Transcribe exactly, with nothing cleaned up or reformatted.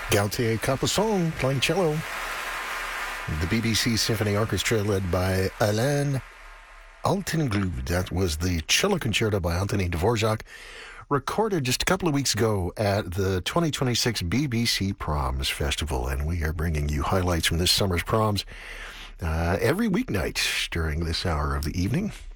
Gautier Capuçon playing cello. The B B C Symphony Orchestra led by Alain Altinglou. That was the cello concerto by Anthony Dvorak, recorded just a couple of weeks ago at the twenty twenty-six B B C Proms Festival. And we are bringing you highlights from this summer's proms uh, every weeknight during this hour of the evening.